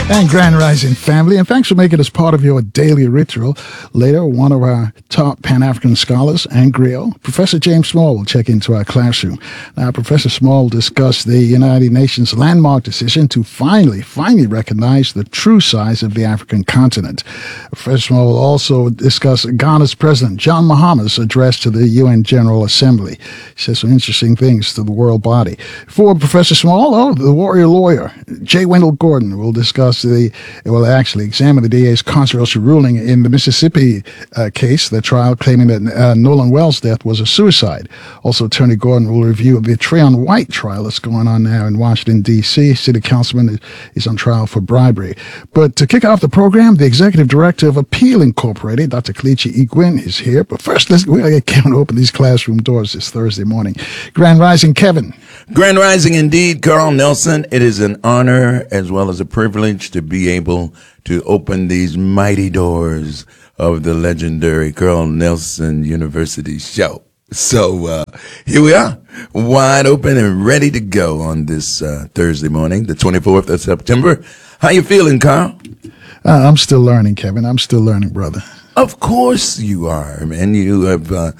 And Grand Rising family, and thanks for making us part of your daily ritual. Later, one of our top Pan-African scholars and griot, Professor James Small, will check into our classroom. Now, Professor Small discussed the United Nations landmark decision to finally recognize the true size of the African continent. Professor Small will also discuss Ghana's President John Mahama's address to the UN General Assembly. He says some interesting things to the world body. For Professor Small, the warrior lawyer, J. Wendell Gordon, will discuss examine the DA's controversial ruling in the Mississippi case, the trial claiming that Nolan Wells' death was a suicide. Also, Attorney Gordon will review the Trayon White trial that's going on now in Washington, D.C. City Councilman is on trial for bribery. But to kick off the program, the Executive Director of Appeal Incorporated, Dr. Kelechi Igwin, is here. But first, we got to get Kevin to open these classroom doors this Thursday morning. Grand Rising, Kevin. Grand Rising indeed, Carl Nelson. It is an honor as well as a privilege to be able to open these mighty doors of the legendary Carl Nelson University show. So here we are, wide open and ready to go on this Thursday morning, the 24th of September. How you feeling, Carl? I'm still learning, Kevin. I'm still learning, brother. Of course you are, man. You have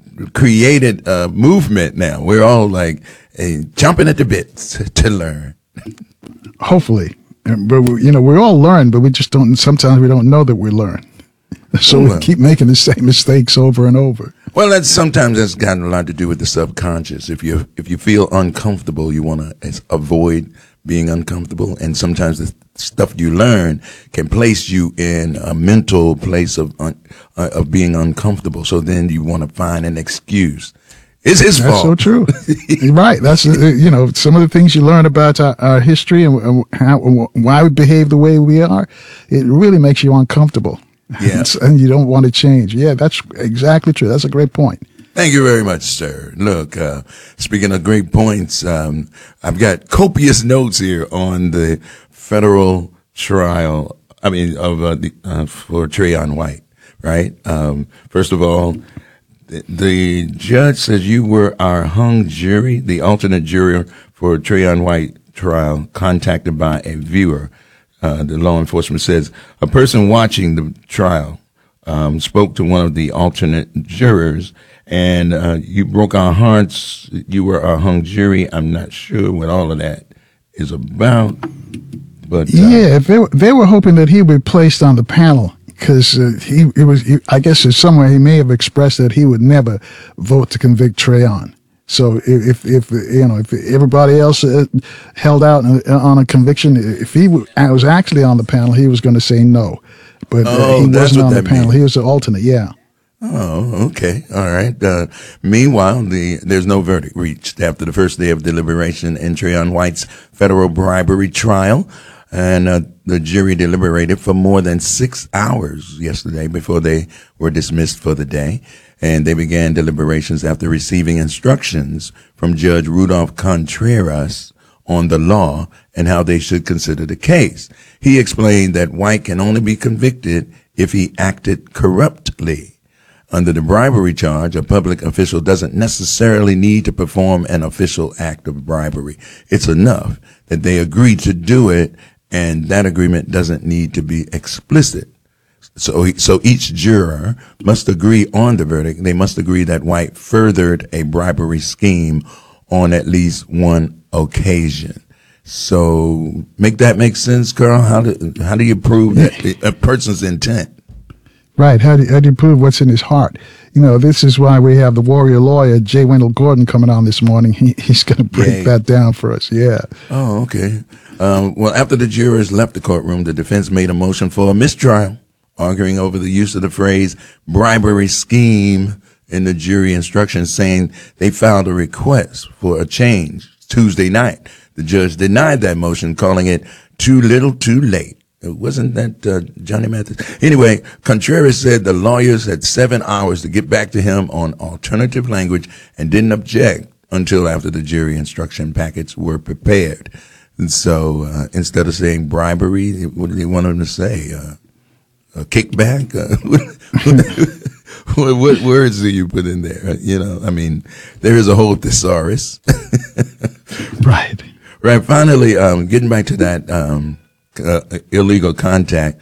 created a movement now. We're all like jumping at the bits to learn. Hopefully. But, we all learn, but we just don't, sometimes we don't know that we learn. So we keep making the same mistakes over and over. Well, sometimes that's got a lot to do with the subconscious. If you feel uncomfortable, you want to avoid being uncomfortable. And sometimes the stuff you learn can place you in a mental place of being uncomfortable. So then you want to find an excuse. It's his fault. That's so true. Right. That's, some of the things you learn about our history and why we behave the way we are, it really makes you uncomfortable. Yeah. And you don't want to change. Yeah, that's exactly true. That's a great point. Thank you very much, sir. Look, speaking of great points, I've got copious notes here on the federal trial, for Trayon White, right? First of all, the judge says you were our hung jury, the alternate juror for Trayon White trial, contacted by a viewer. The law enforcement says a person watching the trial spoke to one of the alternate jurors, and you broke our hearts. You were our hung jury. I'm not sure what all of that is about, but they were hoping that he would be placed on the panel. Because I guess in some way he may have expressed that he would never vote to convict Trayon. So if everybody else held out on a conviction, if he was actually on the panel, he was going to say no. But he wasn't on the panel. He was an alternate. Yeah. Oh, okay. All right. Meanwhile, there's no verdict reached after the first day of deliberation in Trayon White's federal bribery trial. And the jury deliberated for more than 6 hours yesterday before they were dismissed for the day. And they began deliberations after receiving instructions from Judge Rudolph Contreras on the law and how they should consider the case. He explained that White can only be convicted if he acted corruptly. Under the bribery charge, a public official doesn't necessarily need to perform an official act of bribery. It's enough that they agree to do it, and that agreement doesn't need to be explicit. So each juror must agree on the verdict. They must agree that White furthered a bribery scheme on at least one occasion. So make sense, Carl? How do you prove that a person's intent? Right. How do you prove what's in his heart? This is why we have the warrior lawyer, J. Wendell Gordon, coming on this morning. He's going to break that down for us. Yeah. Oh, okay. Well, after the jurors left the courtroom, the defense made a motion for a mistrial, arguing over the use of the phrase bribery scheme in the jury instructions, saying they filed a request for a change Tuesday night. The judge denied that motion, calling it too little, too late. Wasn't that Johnny Mathis? Anyway, Contreras said the lawyers had 7 hours to get back to him on alternative language and didn't object until after the jury instruction packets were prepared. And so instead of saying bribery, what did he want him to say? A kickback? What words do you put in there? There is a whole thesaurus. Right. Right. Finally, getting back to that illegal contact.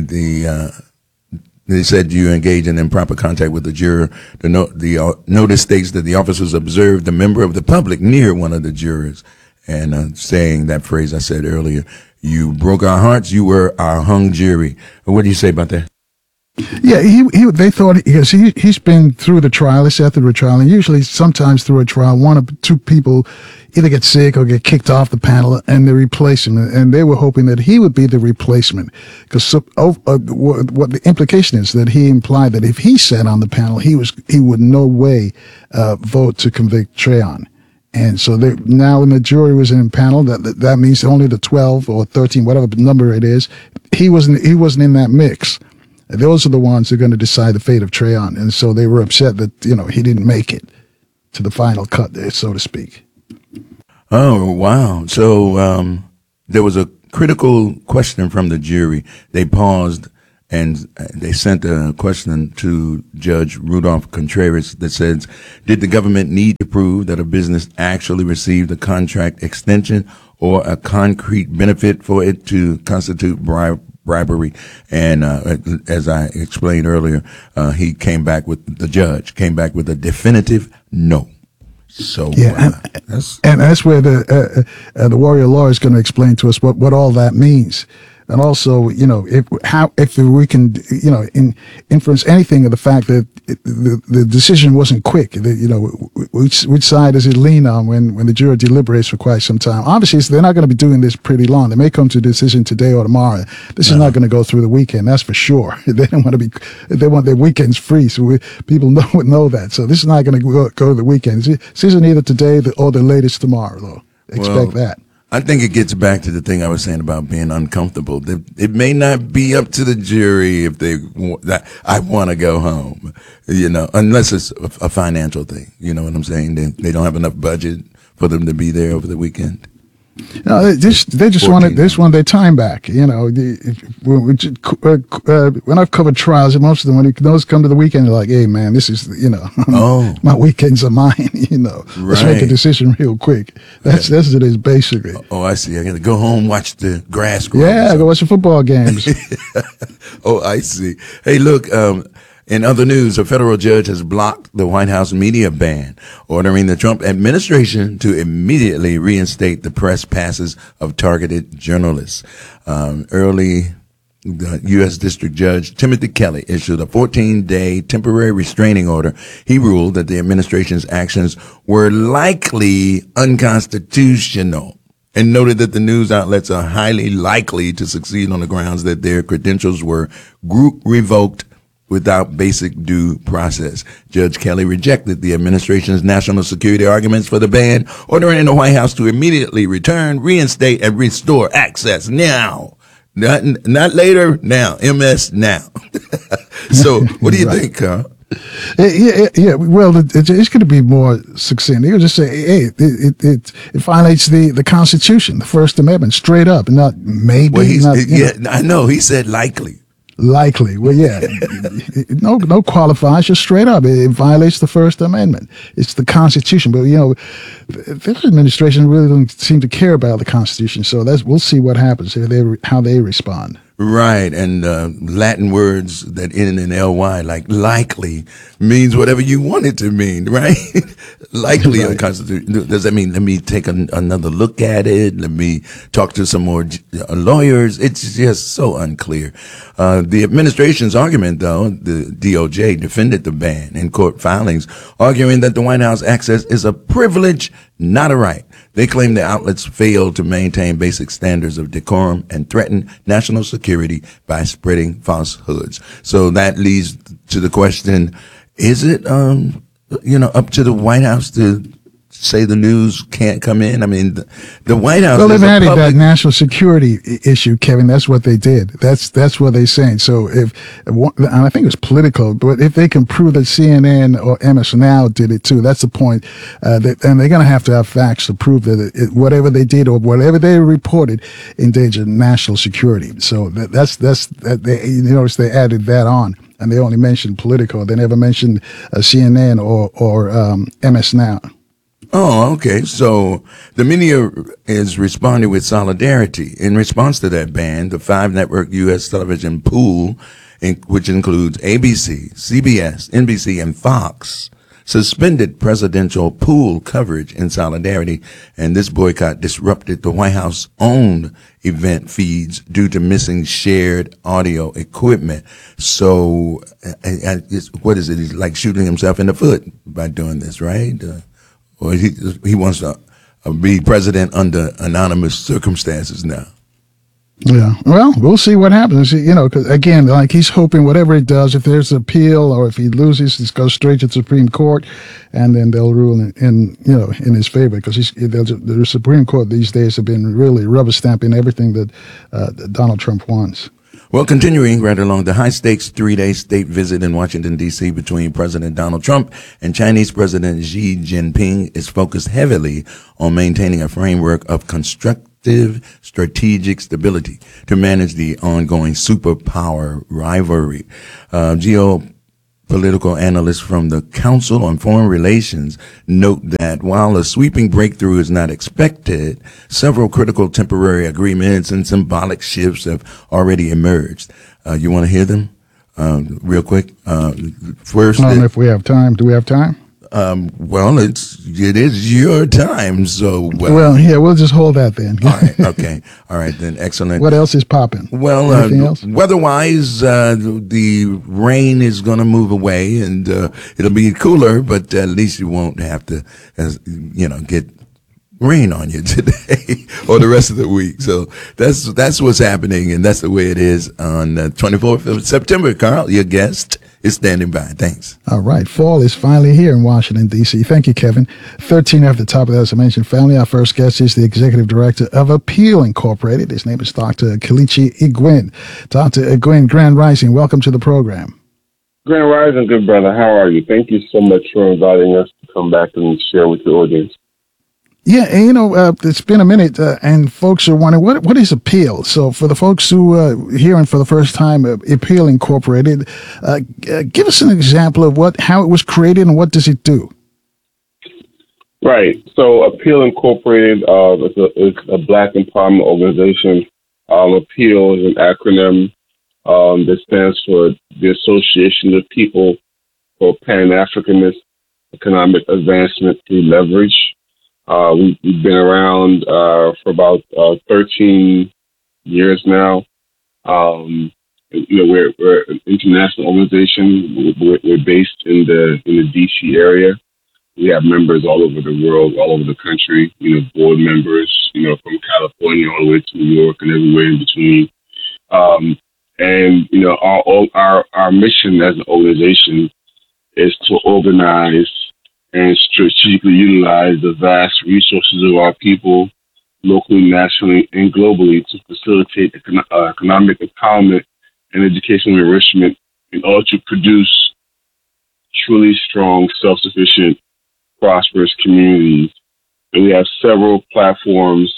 They said you engage in improper contact with the juror. The notice states that the officers observed a member of the public near one of the jurors, and saying that phrase I said earlier, "You broke our hearts. You were our hung jury." What do you say about that? Yeah, they thought, because he's been through the trial, he sat through a trial, and usually sometimes through a trial, one or two people either get sick or get kicked off the panel, and they replace him. And they were hoping that he would be the replacement, because what the implication is that he implied that if he sat on the panel, he would no way vote to convict Trayon. And so now when the jury was in panel, that means only the 12 or 13, whatever number it is, he wasn't in that mix. Those are the ones who are going to decide the fate of Trayon. And so they were upset that, he didn't make it to the final cut there, so to speak. Oh, wow. So there was a critical question from the jury. They paused and they sent a question to Judge Rudolph Contreras that says, did the government need to prove that a business actually received a contract extension or a concrete benefit for it to constitute bribery? And as I explained earlier, the judge came back with a definitive no. So yeah, and that's where the warrior law is going to explain to us what all that means. And also, if we can, inference anything of the fact that the decision wasn't quick, which side does it lean on when the jury deliberates for quite some time? Obviously, they're not going to be doing this pretty long. They may come to a decision today or tomorrow. This is not going to go through the weekend, that's for sure. They want their weekends free, so people know that. So this is not going to go to the weekend. This isn't either today or the latest tomorrow, though. Expect that. I think it gets back to the thing I was saying about being uncomfortable. It may not be up to the jury if I want to go home, unless it's a financial thing. You know what I'm saying? They don't have enough budget for them to be there over the weekend. No, they just wanted their time back. When I've covered trials, most of them, when those come to the weekend, they're like, "Hey, man, this is my weekends are mine." Let's make a decision real quick. That's what it is basically. Oh, I see. I got to go home, watch the grass grow. Yeah, go watch the football games. Oh, I see. Hey, look. In other news, a federal judge has blocked the White House media ban, ordering the Trump administration to immediately reinstate the press passes of targeted journalists. Early, the U.S. District Judge Timothy Kelly issued a 14-day temporary restraining order. He ruled that the administration's actions were likely unconstitutional and noted that the news outlets are highly likely to succeed on the grounds that their credentials were group revoked without basic due process. Judge Kelly rejected the administration's national security arguments for the ban, ordering the White House to immediately return, reinstate, and restore access now. Not later, now. MS now. So what do you think, Carl? Yeah. Well, it's going to be more succinct. He'll just say, "Hey, it violates the Constitution, the First Amendment, straight up, and not maybe." Well, I know. He said likely. Likely. Well, yeah. No qualifiers, just straight up. It violates the First Amendment. It's the Constitution. But, this administration really doesn't seem to care about the Constitution. So we'll see what happens, how they respond. Right. And Latin words that end in ly, like likely, means whatever you want it to mean, right? Likely right. Unconstitutional. Does that mean let me take another look at it? Let me talk to some more lawyers? It's just so unclear. The administration's argument, though, the DOJ defended the ban in court filings, arguing that the White House access is a privilege, not a right. They claim the outlets failed to maintain basic standards of decorum and threaten national security by spreading falsehoods. So that leads to the question, is it, up to the White House to say the news can't come in? I mean, the White House. Well, they've added that national security issue, Kevin. That's what they did. That's what they're saying. So and I think it was political, but if they can prove that CNN or MS Now did it too, that's the point. And they're going to have facts to prove that whatever they did or whatever they reported endangered national security. So that's you notice they added that on. And they only mentioned political. They never mentioned CNN or MS Now. Oh, okay. So the media is responding with solidarity. In response to that ban, the 5 network U.S. television pool, which includes ABC, CBS, NBC, and Fox, suspended presidential pool coverage in solidarity. And this boycott disrupted the White House-owned event feeds due to missing shared audio equipment. So what is it? He's like shooting himself in the foot by doing this, right? Or he wants to be president under anonymous circumstances now. Yeah. Well, we'll see what happens. You know, because again, like he's hoping whatever it does, if there's an appeal or if he loses, it goes straight to the Supreme Court, and then they'll rule in his favor. Because the Supreme Court these days have been really rubber stamping everything that Donald Trump wants. Well, continuing right along, the high-stakes 3-day state visit in Washington, D.C. between President Donald Trump and Chinese President Xi Jinping is focused heavily on maintaining a framework of constructive strategic stability to manage the ongoing superpower rivalry. Geopolitical analysts from the Council on Foreign Relations note that while a sweeping breakthrough is not expected, several critical temporary agreements and symbolic shifts have already emerged. You want to hear them real quick? First, I don't know if we have time. Do we have time? Well, it is your time, so well, yeah, we'll just hold that then. All right, okay, all right then, excellent. What else is popping? Well, weather-wise, the rain is going to move away, and it'll be cooler, but at least you won't have to, get rain on you today or the rest of the week. So that's what's happening, and that's the way it is on the 24th of September. Carl, your guest, is standing by. Thanks. All right. Fall is finally here in Washington, D.C. Thank you, Kevin. 13 at the top of that, as I mentioned, family. Our first guest is the executive director of Appeal Incorporated. His name is Dr. Kelechi Egwin. Dr. Egwin, Grand Rising, welcome to the program. Grand Rising, good brother. How are you? Thank you so much for inviting us to come back and share with the audience. Yeah, and it's been a minute, and folks are wondering, what is Appeal? So for the folks who are hearing for the first time, Appeal Incorporated, give us an example of how it was created and what does it do? Right. So Appeal Incorporated is a Black empowerment organization. Appeal is an acronym that stands for the Association of People for Pan-Africanist Economic Advancement Through Leverage. We've been around for about 13 years now. We're an international organization. We're based in the DC area. We have members all over the world, all over the country. Board members, from California all the way to New York and everywhere in between. Our mission as an organization is to organize and strategically utilize the vast resources of our people, locally, nationally, and globally, to facilitate economic empowerment and educational enrichment in order to produce truly strong, self-sufficient, prosperous communities. And we have several platforms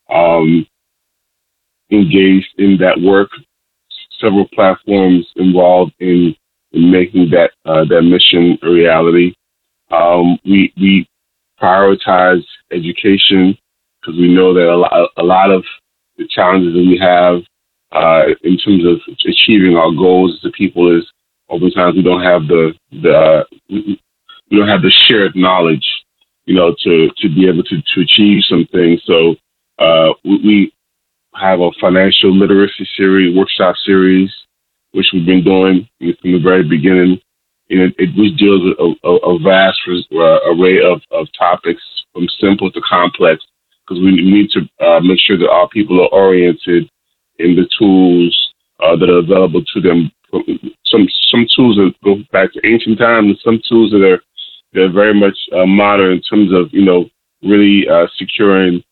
engaged in that work, several platforms involved in making that mission a reality. We prioritize education because we know that a lot of the challenges that we have in terms of achieving our goals as a people is oftentimes we don't have the shared knowledge, to be able to achieve some things. So we have a financial literacy workshop series, which we've been doing from the very beginning. It deals with a vast array of topics, from simple to complex, because we need to make sure that our people are oriented in the tools that are available to them. Some tools that go back to ancient times, and some tools that are very much modern in terms of really securing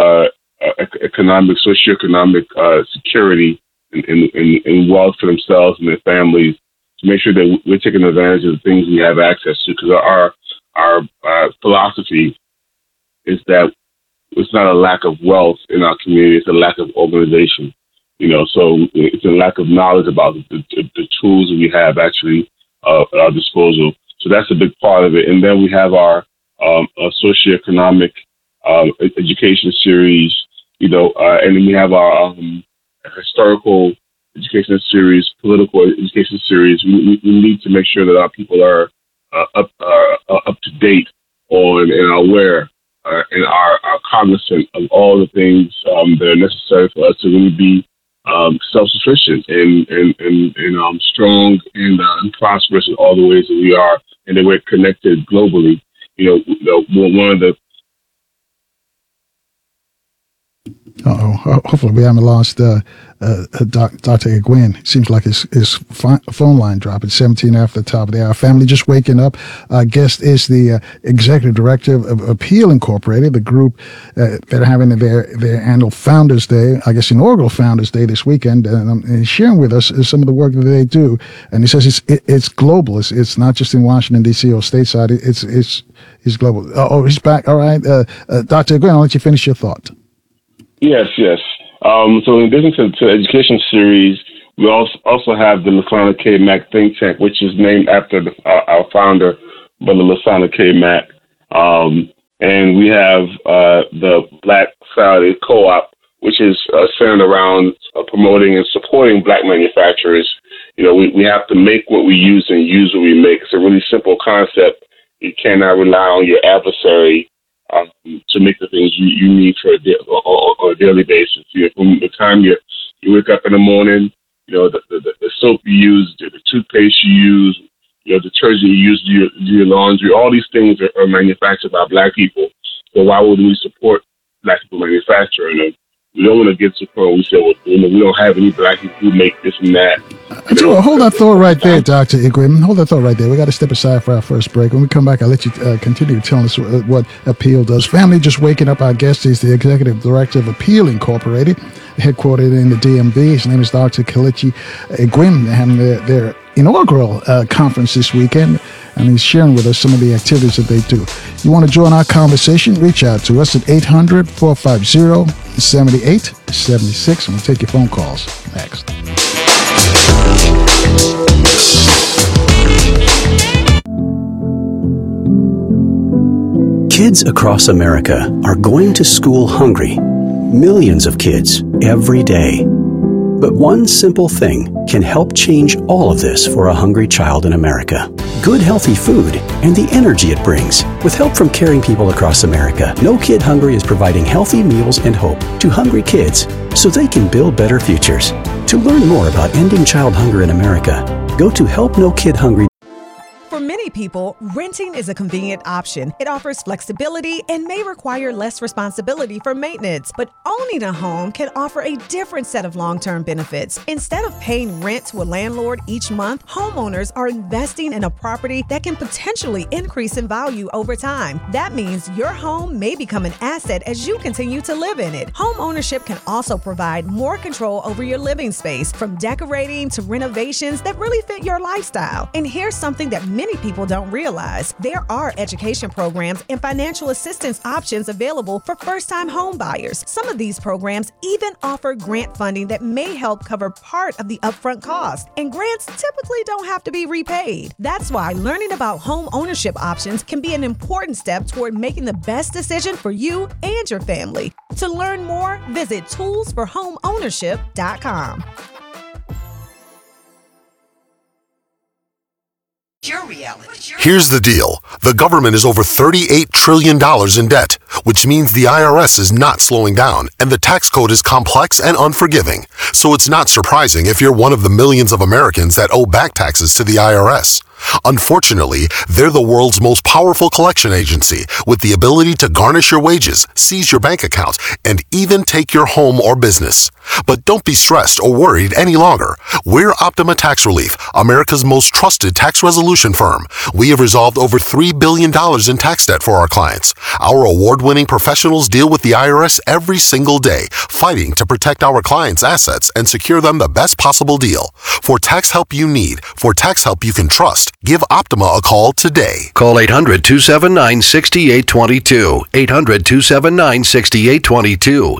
socioeconomic security and wealth for themselves and their families, to make sure that we're taking advantage of the things we have access to. Because our philosophy is that it's not a lack of wealth in our community; it's a lack of organization. So it's a lack of knowledge about the tools that we have actually at our disposal. So that's a big part of it. And then we have our a socioeconomic education series, and then we have our historical education series, political education series. We need to make sure that our people are up to date on and are aware and are cognizant of all the things that are necessary for us to really be self-sufficient and strong and prosperous in all the ways that we are, and that we're connected globally. One of the hopefully we haven't lost Dr. Egwin. It seems like his phone line dropped at 17 after the top of the hour. Family just waking up. Our guest is the executive director of Appeal Incorporated, the group that are having their annual Founders Day, I guess inaugural Founders Day this weekend, and he's sharing with us some of the work that they do. And he says it's global. It's not just in Washington, D.C. or stateside. It's global. Oh, he's back. All right. Dr. Egwin, I'll let you finish your thought. Yes. So in addition to the education series, we also have the Lasana K. Mack think tank, which is named after our founder, Brother Lasana K. Mack. And we have the Black Saturday Co-op, which is centered around promoting and supporting Black manufacturers. We have to make what we use and use what we make. It's a really simple concept. You cannot rely on your adversary to make the things you need for a daily basis. From the time you wake up in the morning, the soap you use, the toothpaste you use, the detergent you use to do your laundry, all these things are manufactured by Black people. So why wouldn't we support Black people manufacturing? We don't want to get to the point where we say, well, we don't have any Black people who make this and that. Hold that thought right there, Dr. Egwin. Hold that thought right there. We got to step aside for our first break. When we come back, I'll let you continue telling us what Appeal does. Family just waking up. Our guest is the executive director of Appeal Incorporated, headquartered in the DMV. His name is Dr. Kelechi Egwin. They're having their inaugural conference this weekend, and he's sharing with us some of the activities that they do. You want to join our conversation? Reach out to us at 800-450-7876, and we'll take your phone calls next. Kids across America are going to school hungry. Millions of kids every day. But one simple thing can help change all of this for a hungry child in America. Good, healthy food and the energy it brings. With help from caring people across America, No Kid Hungry is providing healthy meals and hope to hungry kids so they can build better futures. To learn more about ending child hunger in America, go to helpnokidhungry.com. For many people, renting is a convenient option. It offers flexibility and may require less responsibility for maintenance. But owning a home can offer a different set of long-term benefits. Instead of paying rent to a landlord each month, homeowners are investing in a property that can potentially increase in value over time. That means your home may become an asset as you continue to live in it. Home ownership can also provide more control over your living space, from decorating to renovations that really fit your lifestyle. And here's something that many people don't realize. There are education programs and financial assistance options available for first-time home buyers. Some of these programs even offer grant funding that may help cover part of the upfront cost. And grants typically don't have to be repaid. That's why learning about home ownership options can be an important step toward making the best decision for you and your family. To learn more, visit toolsforhomeownership.com. Your reality. Here's the deal. The government is over $38 trillion in debt, which means the IRS is not slowing down, and the tax code is complex and unforgiving. So it's not surprising if you're one of the millions of Americans that owe back taxes to the IRS. Unfortunately, they're the world's most powerful collection agency, with the ability to garnish your wages, seize your bank account, and even take your home or business. But don't be stressed or worried any longer. We're Optima Tax Relief, America's most trusted tax resolution firm. We have resolved over $3 billion in tax debt for our clients. Our award-winning professionals deal with the IRS every single day, fighting to protect our clients' assets and secure them the best possible deal. For tax help you need, for tax help you can trust, give Optima a call today. Call 800-279-6822. 800-279-6822.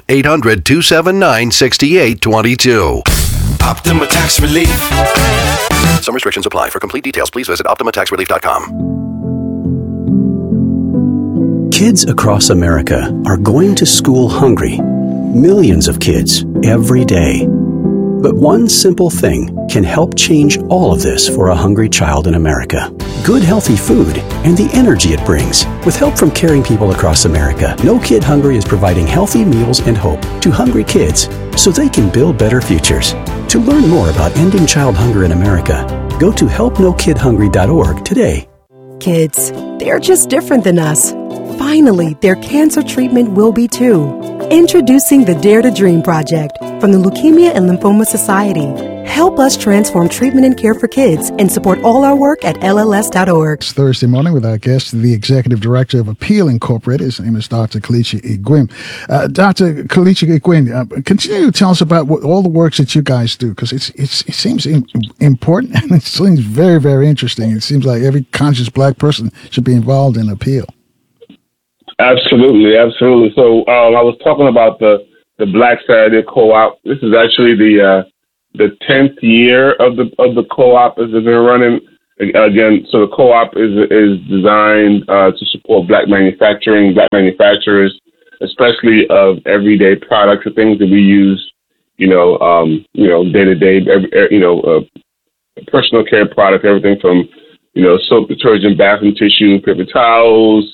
800-279-6822. Optima Tax Relief. Some restrictions apply. For complete details, please visit OptimaTaxRelief.com. Kids across America are going to school hungry. Millions of kids every day. But one simple thing can help change all of this for a hungry child in America. Good, healthy food and the energy it brings. With help from caring people across America, No Kid Hungry is providing healthy meals and hope to hungry kids so they can build better futures. To learn more about ending child hunger in America, go to helpnokidhungry.org today. Kids, they're just different than us. Finally, their cancer treatment will be too. Introducing the Dare to Dream Project from the Leukemia and Lymphoma Society. Help us transform treatment and care for kids and support all our work at LLS.org. It's Thursday morning with our guest, the Executive Director of Appeal Incorporated. His name is Dr. Kelechi Eguim. Dr. Kelechi Eguim, continue to tell us about all the works that you guys do, because it seems important and it seems very, very interesting. It seems like every conscious black person should be involved in appeal. Absolutely. So I was talking about the Black Saturday Co-op. This is actually the 10th year of the co-op as it's been running. Again, so the co-op is designed to support black manufacturers, especially of everyday products and things that we use, day to day, personal care products, everything from soap, detergent, bathroom tissue, paper towels,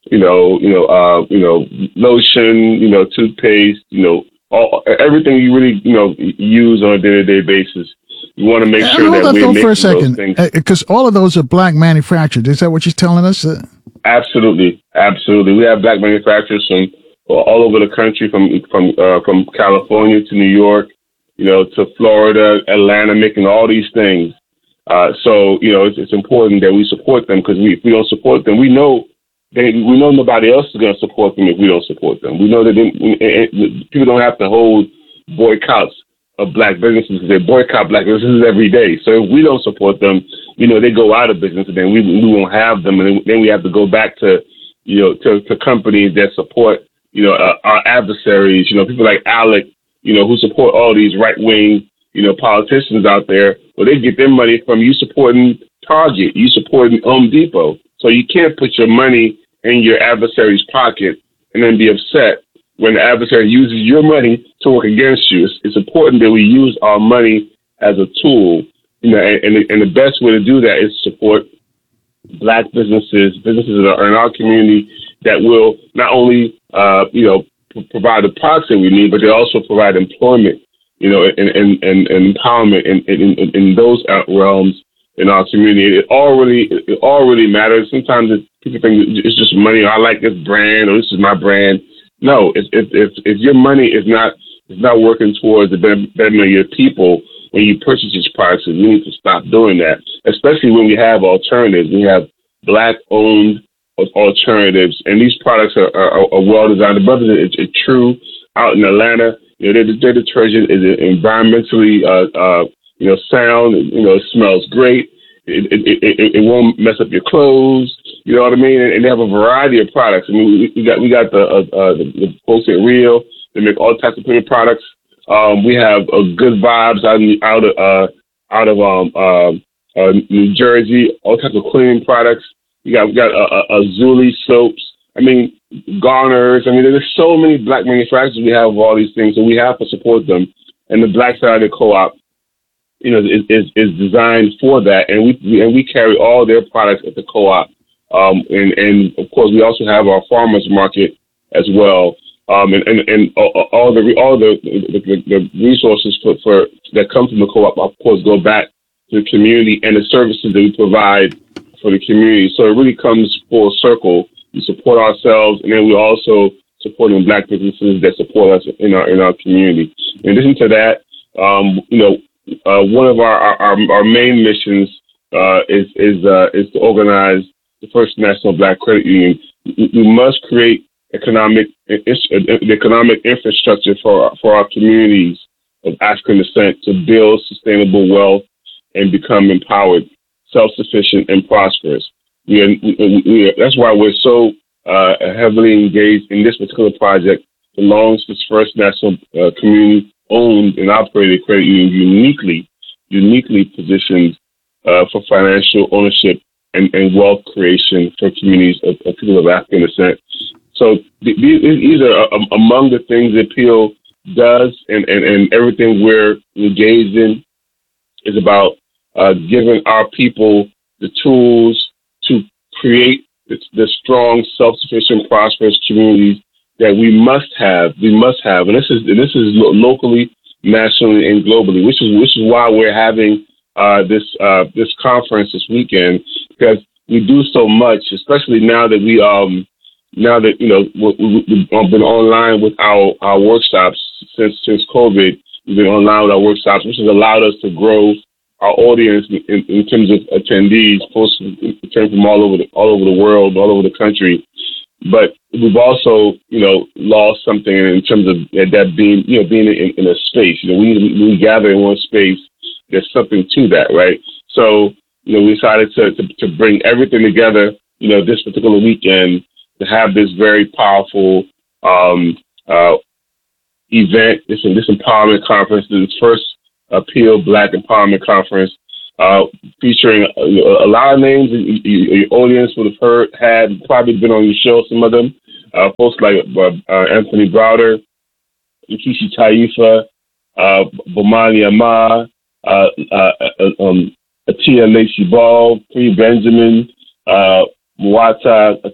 lotion, toothpaste, everything you really, use on a day-to-day basis. You want to make sure that we're making those things. Because all of those are black manufactured. Is that what you're telling us? Absolutely. We have black manufacturers from all over the country, from California to New York, to Florida, Atlanta, making all these things. So it's important that we support them, because if we don't support them, we know nobody else is going to support them if we don't support them. We know that people don't have to hold boycotts of black businesses, because they boycott black businesses every day. So if we don't support them, they go out of business, and then we won't have them, and then we have to go back to to companies that support our adversaries. People like ALEC, who support all these right wing politicians out there. Well, they get their money from you supporting Target, you supporting Home Depot. So you can't put your money in your adversary's pocket and then be upset when the adversary uses your money to work against you. It's important that we use our money as a tool, and the best way to do that is support black businesses that are in our community that will not only, provide the products that we need, but they also provide employment, and empowerment in those realms. In our community, it all really matters. Sometimes people think it's just money. I like this brand, or this is my brand. No, if your money is not working towards the betterment of your people when you purchase these products, we need to stop doing that. Especially when we have alternatives. We have black-owned alternatives, and these products are well designed. The brothers are True out in Atlanta. Their detergent is environmentally sound. It smells great. It won't mess up your clothes. You know what I mean? And they have a variety of products. I mean, we got the folks at Real. They make all types of cleaning products. We have Good Vibes out of New Jersey. All types of cleaning products. We got Azuli soaps. I mean, Garners. I mean, there's so many black manufacturers we have of all these things, so we have to support them. And the Black Saturday Co-op, is designed for that, and we carry all their products at the co-op, and of course we also have our farmers market as well, and all the resources for that come from the co-op, of course, go back to the community and the services that we provide for the community. So it really comes full circle. We support ourselves, and then we also supporting black businesses that support us in our community. In addition to that, one of our main missions is to organize the First National Black Credit Union. We must create economic infrastructure for our communities of African descent to build sustainable wealth and become empowered, self-sufficient, and prosperous. That's why we're so heavily engaged in this particular project to launch this First National community-owned and operated credit union, uniquely positioned for financial ownership and wealth creation for communities of people of African descent. So these are among the things that Appeal does, and everything we're engaged in is about giving our people the tools to create the strong, self-sufficient, prosperous communities that we must have. And this is locally, nationally, and globally, which is why we're having this conference this weekend, because we do so much, especially now that we've been online with our workshops since COVID. We've been online with our workshops, which has allowed us to grow our audience in terms of attendees, folks from all over the world, all over the country. But we've also, lost something in terms of that being in a space. We gather in one space. There's something to that, right? So, we decided to bring everything together, this particular weekend, to have this very powerful event, this empowerment conference, this first Appeal Black Empowerment Conference, featuring a lot of names your audience would have probably been on your show. Some of them, folks like Anthony Browder, Nkechi Taifa, Bomani Amar, Atia Lacey Ball, Free Benjamin, Mwata